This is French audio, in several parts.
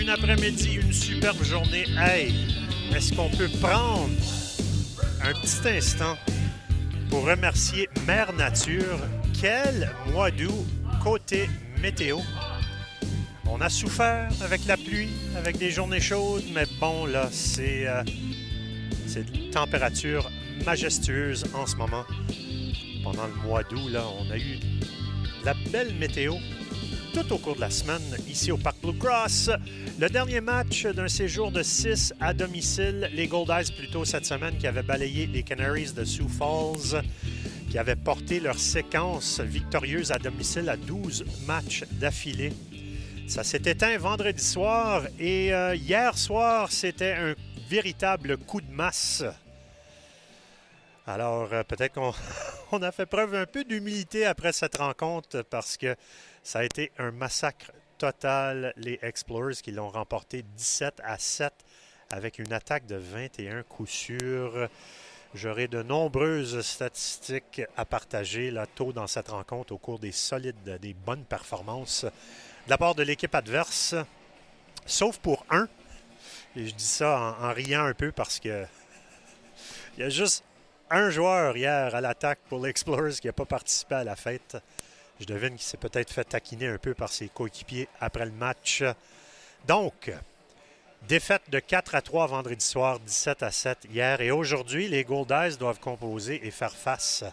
Une après-midi, une superbe journée. Hey, est-ce qu'on peut prendre un petit instant pour remercier Mère Nature? Quel mois d'août côté météo. On a souffert avec la pluie, avec des journées chaudes, mais bon, là, c'est une température majestueuse en ce moment. Pendant le mois d'août, là, on a eu de la belle météo tout au cours de la semaine ici au Parc Blue Cross. Le dernier match d'un séjour de 6 à domicile, les Goldeyes plus tôt cette semaine qui avaient balayé les Canaries de Sioux Falls, qui avaient porté leur séquence victorieuse à domicile à 12 matchs d'affilée. Ça s'est éteint vendredi soir et hier soir, c'était un véritable coup de masse. Alors, peut-être qu'on on a fait preuve un peu d'humilité après cette rencontre parce que ça a été un massacre total. Les Explorers qui l'ont remporté 17-7 avec une attaque de 21 coups sûrs. J'aurai de nombreuses statistiques à partager là, tôt dans cette rencontre au cours des bonnes performances de la part de l'équipe adverse. Sauf pour un. Et je dis ça en riant un peu parce que il y a juste un joueur hier à l'attaque pour les Explorers qui n'a pas participé à la fête. Je devine qu'il s'est peut-être fait taquiner un peu par ses coéquipiers après le match. Donc, défaite de 4-3 vendredi soir, 17-7 hier. Et aujourd'hui, les Goldeyes doivent composer et faire face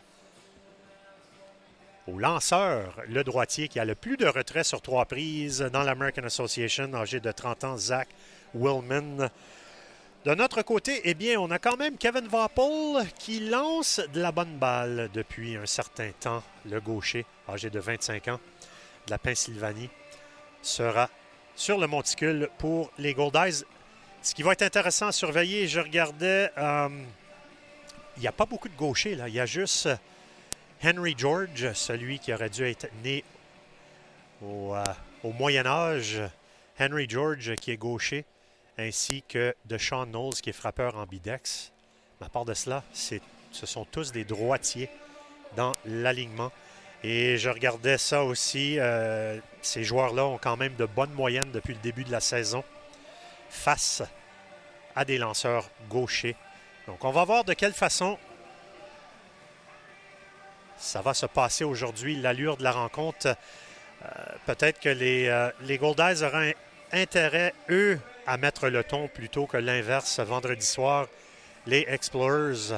au lanceur, le droitier, qui a le plus de retraits sur 3 prises dans l'American Association, âgé de 30 ans, Zach Willman. De notre côté, eh bien, on a quand même Kevin Vaupel qui lance de la bonne balle depuis un certain temps. Le gaucher, âgé de 25 ans, de la Pennsylvanie, sera sur le monticule pour les Goldeyes. Ce qui va être intéressant à surveiller, je regardais, il n'y a pas beaucoup de gauchers, là. Il y a juste Henry George, celui qui aurait dû être né au Moyen Âge. Henry George qui est gaucher, ainsi que Deshaun Knowles qui est frappeur ambidex. Mais à part de cela, ce sont tous des droitiers dans l'alignement. Et je regardais ça aussi, ces joueurs-là ont quand même de bonnes moyennes depuis le début de la saison face à des lanceurs gauchers. Donc on va voir de quelle façon ça va se passer aujourd'hui, l'allure de la rencontre. Peut-être que les Goldeyes auront intérêt, eux, à mettre le ton plutôt que l'inverse. Vendredi soir, les Explorers